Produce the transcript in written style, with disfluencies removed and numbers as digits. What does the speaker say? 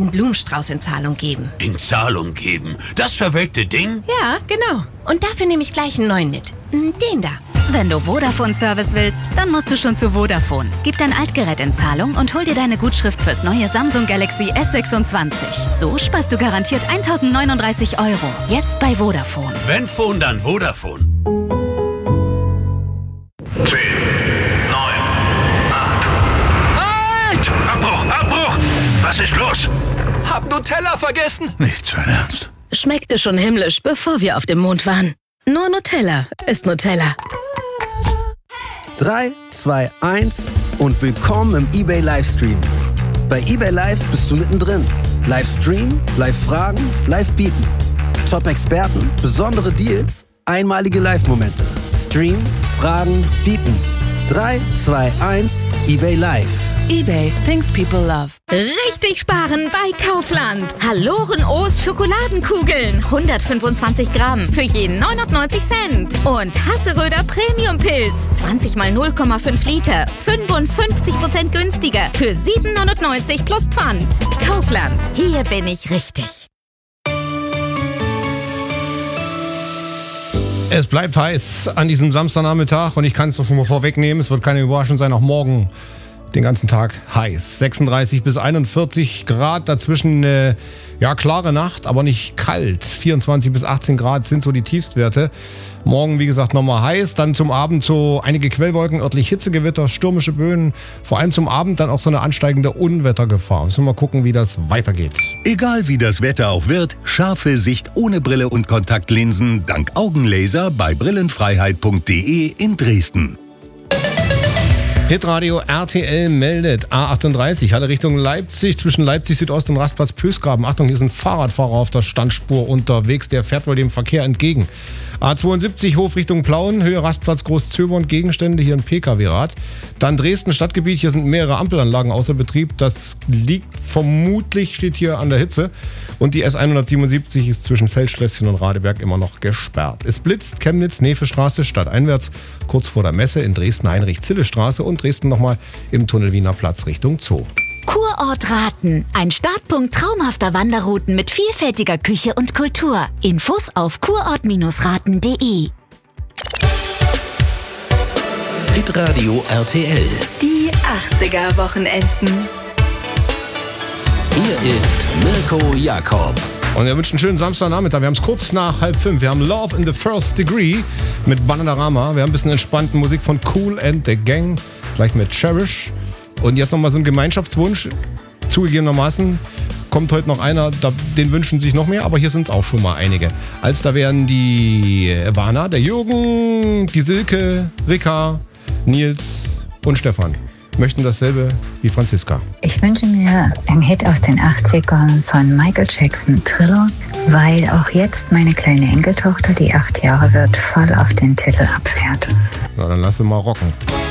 einen Blumenstrauß in Zahlung geben. In Zahlung geben? Das verwelkte Ding? Ja, genau. Und dafür nehme ich gleich einen neuen mit. Den da. Wenn du Vodafone-Service willst, dann musst du schon zu Vodafone. Gib dein Altgerät in Zahlung und hol dir deine Gutschrift fürs neue Samsung Galaxy S26. So sparst du garantiert 1.039 €. Jetzt bei Vodafone. Wenn Phone, dann Vodafone. 10, 9, 8. Halt! Abbruch! Was ist los? Hab Nutella vergessen. Nicht für Ernst. Schmeckte schon himmlisch, bevor wir auf dem Mond waren. Nur Nutella ist Nutella. 3, 2, 1 und willkommen im eBay Livestream. Bei eBay Live bist du mittendrin. Livestream, Live-Fragen, Live-Bieten. Top-Experten, besondere Deals, einmalige Live-Momente. Stream, Fragen, Bieten. 3, 2, 1, eBay Live. eBay, things people love. Richtig sparen bei Kaufland. Haloren O's Schokoladenkugeln. 125 Gramm für jeden 99 Cent. Und Hasseröder Premium Pilz. 20 mal 0,5 Liter. 55% günstiger. Für 7,99 plus Pfand. Kaufland. Hier bin ich richtig. Es bleibt heiß an diesem Samstagnachmittag und ich kann es doch schon mal vorwegnehmen. Es wird keine Überraschung sein, auch morgen den ganzen Tag heiß. 36 bis 41 Grad, dazwischen klare Nacht, aber nicht kalt. 24 bis 18 Grad sind so die Tiefstwerte. Morgen, wie gesagt, nochmal heiß. Dann zum Abend so einige Quellwolken, örtlich Hitzegewitter, stürmische Böen. Vor allem zum Abend dann auch so eine ansteigende Unwettergefahr. Müssen wir mal gucken, wie das weitergeht. Egal wie das Wetter auch wird, scharfe Sicht ohne Brille und Kontaktlinsen dank Augenlaser bei brillenfreiheit.de in Dresden. Hitradio RTL meldet A38, Halle Richtung Leipzig, zwischen Leipzig Südost und Rastplatz Pösgraben. Achtung, hier ist ein Fahrradfahrer auf der Standspur unterwegs, der fährt wohl dem Verkehr entgegen. A72 Hof Richtung Plauen, Höhe Rastplatz Großzöbern, Gegenstände, hier ein PKW-Rad. Dann Dresden Stadtgebiet, hier sind mehrere Ampelanlagen außer Betrieb. Das liegt vermutlich, steht hier an der Hitze. Und die S177 ist zwischen Feldschlösschen und Radeberg immer noch gesperrt. Es blitzt, Chemnitz, Nevestraße, stadteinwärts, kurz vor der Messe in Dresden Heinrich-Zille-Straße und Dresden nochmal im Tunnel Wiener Platz Richtung Zoo. Kurort Raten. Ein Startpunkt traumhafter Wanderrouten mit vielfältiger Küche und Kultur. Infos auf kurort-raten.de. Hitradio RTL. Die 80er-Wochenenden. Hier ist Mirko Jakob. Und wir wünschen einen schönen Samstagnachmittag. Wir haben es kurz nach 4:30. Wir haben Love in the First Degree mit Bananarama. Wir haben ein bisschen entspannte Musik von Kool and the Gang, gleich mit Cherish. Und jetzt nochmal so ein Gemeinschaftswunsch. Zugegebenermaßen kommt heute noch einer, den wünschen sich noch mehr, aber hier sind es auch schon mal einige. Da wären die Ivana, der Jürgen, die Silke, Rika, Nils und Stefan. Möchten dasselbe wie Franziska. Ich wünsche mir einen Hit aus den 80ern von Michael Jackson, Thriller, weil auch jetzt meine kleine Enkeltochter, die 8 Jahre wird, voll auf den Titel abfährt. Na, dann lass sie mal rocken.